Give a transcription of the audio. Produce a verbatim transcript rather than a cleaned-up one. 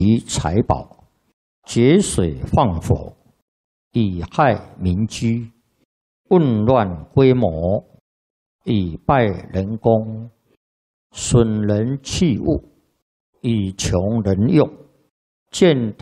于财宝，决水放火，以害民居，混乱规模，以败人功，损人器物，以穷人用，见